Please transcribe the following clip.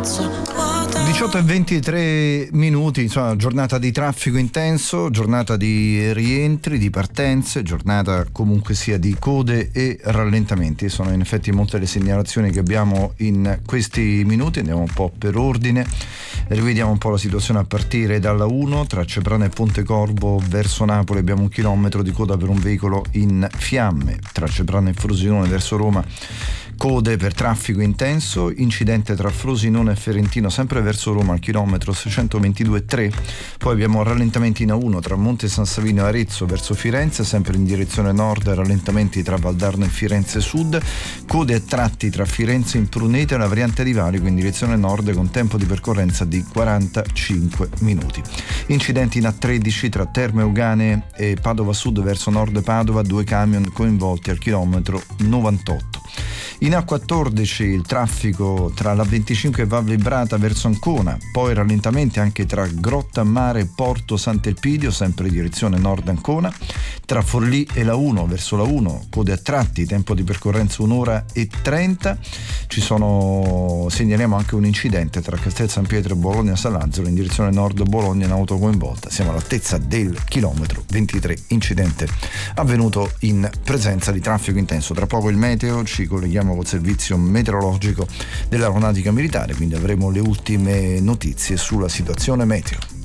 18:23, insomma, giornata di traffico intenso, giornata di rientri, di partenze, giornata comunque sia di code e rallentamenti. Sono in effetti molte le segnalazioni che abbiamo in questi minuti. Andiamo un po' per ordine, rivediamo un po' la situazione a partire dalla 1 tra Ceprano e Pontecorvo verso Napoli. Abbiamo 1 chilometro di coda per un veicolo in fiamme. Tra Ceprano e Frosinone verso Roma code per traffico intenso, incidente tra Frosinone e Ferentino sempre verso Roma al chilometro 622,3. Poi abbiamo rallentamenti in A1 tra Monte San Savino e Arezzo verso Firenze, sempre in direzione nord, rallentamenti tra Valdarno e Firenze Sud, code a tratti tra Firenze in Prunete e la variante di Valico in direzione nord con tempo di percorrenza di 45 minuti. Incidenti in A13 tra Terme Euganee e Padova Sud verso nord Padova, 2 camion coinvolti al chilometro 98. In A14 il traffico tra la 25 e Val Vibrata verso Ancona, poi rallentamenti anche tra Grotta Mare e Porto Sant'Elpidio, sempre in direzione nord Ancona, tra Forlì e la 1 verso la 1, code a tratti, tempo di percorrenza 1 ora e 30. Segnaliamo anche un incidente tra Castel San Pietro e Bologna San Lazzaro in direzione nord Bologna, in auto coinvolta. Siamo all'altezza del chilometro 23, incidente avvenuto in presenza di traffico intenso. Tra poco il meteo, ci colleghiamo col servizio meteorologico dell'Aeronautica Militare, quindi avremo le ultime notizie sulla situazione meteo.